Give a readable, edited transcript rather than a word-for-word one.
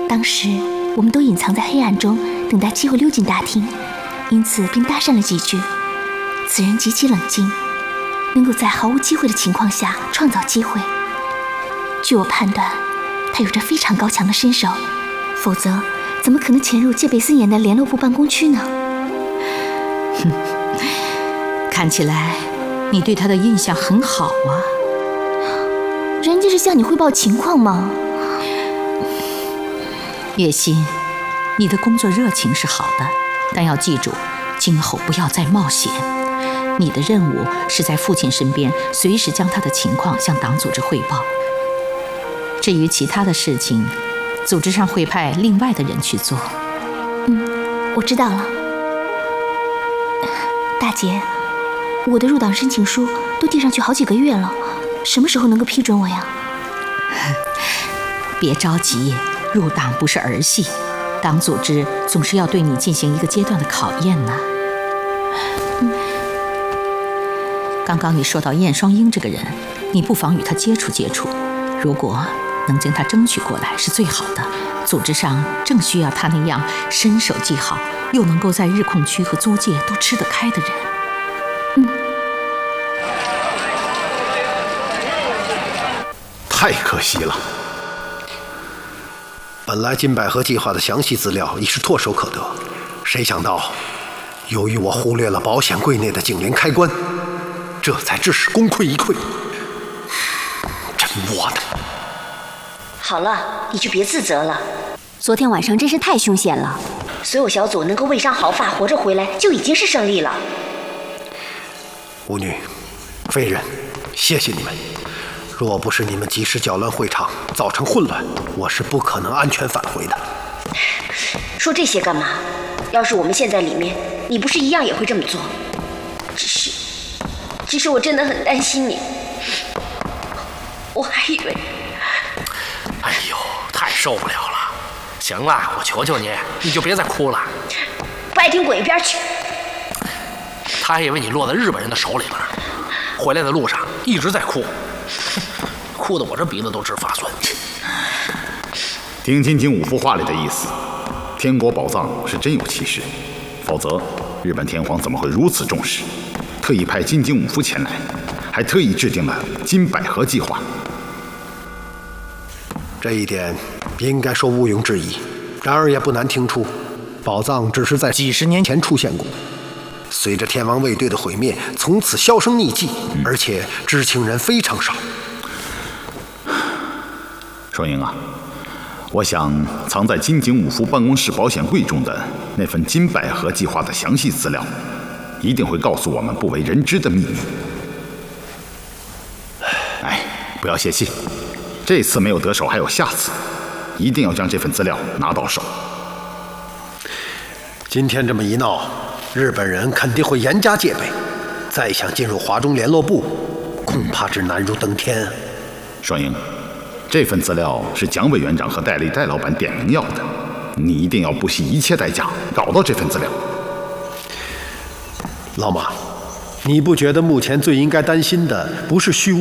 当时我们都隐藏在黑暗中，等待机会溜进大厅，因此便搭讪了几句。此人极其冷静，能够在毫无机会的情况下创造机会。据我判断，他有着非常高强的身手，否则怎么可能潜入戒备森严的联络部办公区呢？ 哼，看起来你对他的印象很好啊。 人家是向你汇报情况吗？ 叶欣，你的工作热情是好的，但要记住，今后不要再冒险。你的任务是在父亲身边，随时将他的情况向党组织汇报。至于其他的事情，组织上会派另外的人去做。 我知道了。大姐，我的入党申请书都递上去好几个月了，什么时候能够批准我呀？ 别着急，入党不是儿戏，党组织总是要对你进行一个阶段的考验呢。刚刚你说到燕双英这个人，你不妨与他接触接触，如果能将他争取过来是最好的。组织上正需要他那样身手既好，又能够在日控区和租界都吃得开的人。 太可惜了。本来金百合计划的详细资料已是唾手可得，谁想到由于我忽略了保险柜内的警铃开关，这才致使功亏一篑。真窝囊。 好了，你就别自责了。 昨天晚上真是太凶险了。 所有小组能够未伤毫发活着回来，就已经是胜利了。 巫女、飞人，谢谢你们。若不是你们及时搅乱会场，造成混乱，我是不可能安全返回的。 说这些干嘛？要是我们现在里面，你不是一样也会这么做？只是我真的很担心你。我还以为…… 哎呦，太受不了了！行了，我求求你，你就别再哭了。 不爱听滚一边去！ 他还以为你落在日本人的手里了，回来的路上一直在哭，哭得我这鼻子都直发酸。 听金井武夫话里的意思，天国宝藏是真有其事，否则日本天皇怎么会如此重视，特意派金井武夫前来，还特意制定了金百合计划。 这一点应该说毋庸置疑，然而也不难听出，宝藏只是在几十年前出现过，随着天王卫队的毁灭，从此销声匿迹，而且知情人非常少。 双英啊，我想藏在金井武夫办公室保险柜中的那份金百合计划的详细资料，一定会告诉我们不为人知的秘密。哎，不要泄气，这次没有得手还有下次，一定要将这份资料拿到手。 今天这么一闹，日本人肯定会严加戒备，再想进入华中联络部，恐怕只难如登天。 双英，这份资料是蒋委员长和戴笠戴老板点名要的，你一定要不惜一切代价搞到这份资料。 老马，你不觉得目前最应该担心的不是虚无